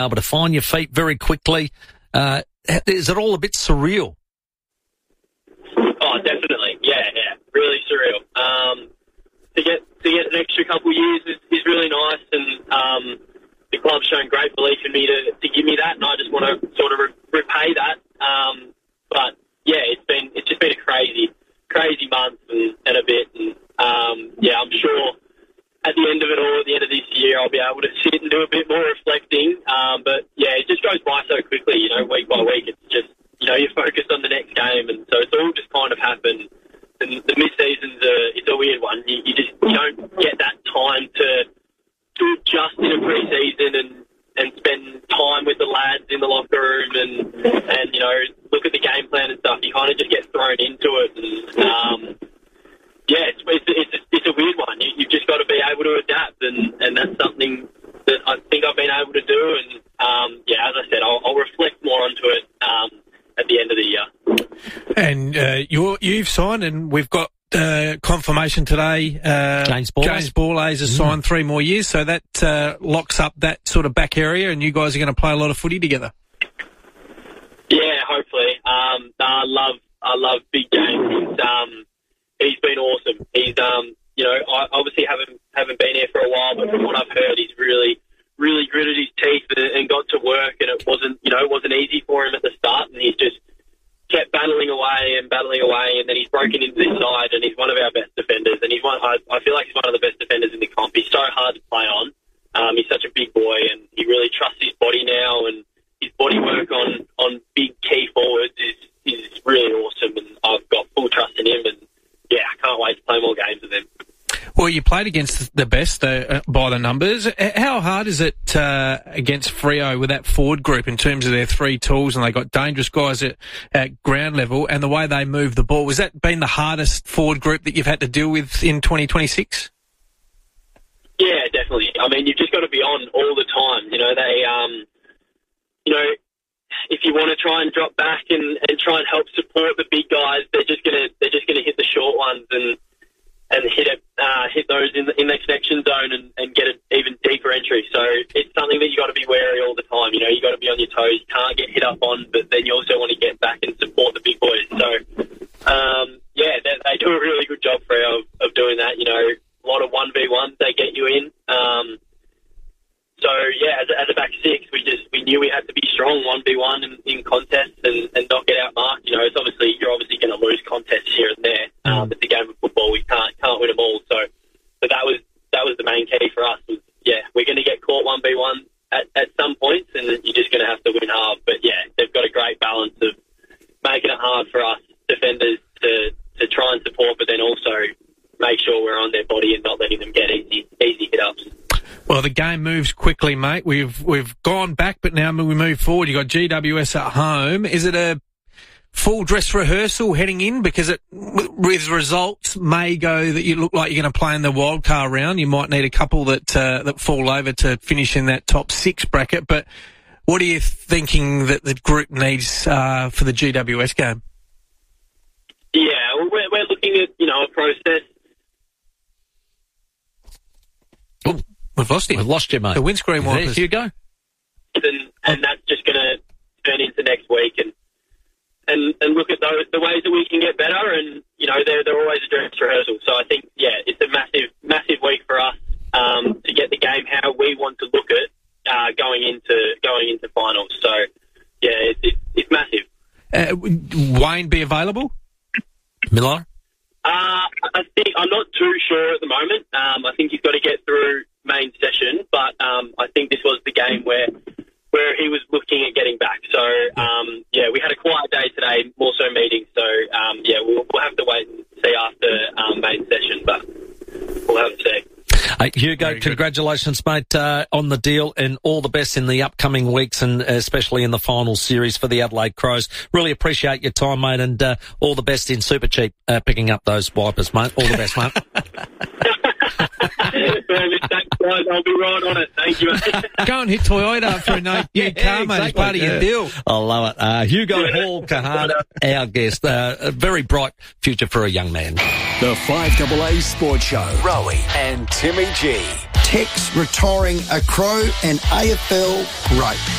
able to find your feet very quickly. Is it all a bit surreal? Oh, definitely. Yeah, really surreal. To get an extra couple of years is really nice, and the club's shown great belief in me to give me that, and I just want to sort of repay that. But yeah, it's just been a crazy month and a bit, and I'm sure at the end of it all, at the end of this year, I'll be able to sit and do a bit more reflecting. But yeah, it just goes by so quickly, week by week. It's just, you're focused on the next game, and so it's all just kind of happened. And the mid-season's it's a weird one. You don't get that time to adjust in a pre-season and spend time with the lads in the locker room and look at the game plan and stuff. You kind of just get thrown into it, and it's a weird one. You've just got to be able to adapt, and that's something that I think I've been able to do. And as I said, I'll reflect more onto it at the end of the year. And you've signed, and we've got confirmation today. James Borlase has signed 3 more years, so that locks up that sort of back area, and you guys are going to play a lot of footy together. Yeah, hopefully. I love Big James. He's been awesome. He's I obviously haven't been here for a while, but from what I've heard, he's really gritted his teeth and got to work, and it wasn't easy for him at the start, and he's just kept battling away, and then he's broken into this side, and he's one of our best defenders, and I feel like he's one of the best defenders in the comp. He's so hard to play on. He's such a big boy, and he really trusts his body now, and his body work on big key forwards is really awesome, and I've got full trust in him, and yeah, I can't wait to play more games with him. Well, you played against the best by the numbers. How hard is it against Freo with that forward group in terms of their 3 tools, and they got dangerous guys at ground level, and the way they move the ball? Has that been the hardest forward group that you've had to deal with in 2026? Yeah, definitely. I mean, you've just got to be on all the time. If you want to try and drop back and try and help support the big guys, they're just gonna hit the short ones and hit those in the connection zone and get an even deeper entry. So it's something that you got to be wary all the time. You got to be on your toes. You can't get hit up on, but then you also want to get back and support the big boys. So they do a really good job, Freo, of doing that. A lot of 1v1s they get you in. As a back six, we knew we had to be strong 1v1 in contests and not get outmarked. You're obviously going to lose contests here and there. It's a game of football. We can't win them all. So that was the main key for us. We're going to get caught 1v1 at some points, and you're just going to have to win hard. But they've got a great balance of making it hard for us defenders to try and support, but then also make sure we're on their body and not letting them get easy hit ups. Well, the game moves quickly, mate. We've gone back, but now we move forward. You've got GWS at home. Is it a full dress rehearsal heading in? Because with results may go that you look like you're going to play in the wildcard round. You might need a couple that fall over to finish in that top 6 bracket. But what are you thinking that the group needs for the GWS game? Yeah, we're looking at a process. Oh, we've lost him. We've lost you, mate. The windscreen wipers. Here you go. And that's just going to turn into next week and look at the ways that we can get better. And they're always a dress rehearsal. So I think it's a massive week for us to get the game how we want to look at going into finals. So it's massive. Wayne be available? Miller? I think I'm not too sure at the moment. I think he's got to get through main session, but I think this was the game where he was looking at getting back. So we had a quiet day today, more so meetings. So we'll have to wait and see after main session, but we'll have to see. Hugo, congratulations, mate, on the deal, and all the best in the upcoming weeks, and especially in the final series for the Adelaide Crows. Really appreciate your time, mate, and all the best in Super Cheap picking up those wipers, mate. All the best, mate. I'll be right on it. Thank you, mate. Go and hit Toyota for a new car, mate. It's part of your deal. I love it. Hugo Hall Kahana, our guest. A very bright future for a young man. The 5AA Sports Show. Rowie and Timmy G. Tex retiring a Crow and AFL great.